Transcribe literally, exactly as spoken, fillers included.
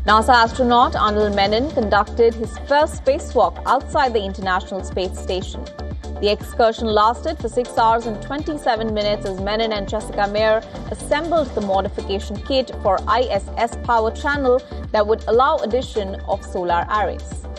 NASA astronaut Anil Menon conducted his first spacewalk outside the International Space Station. The excursion lasted for six hours and twenty-seven minutes as Menon and Jessica Meir assembled the modification kit for I S S power channel that would allow addition of solar arrays.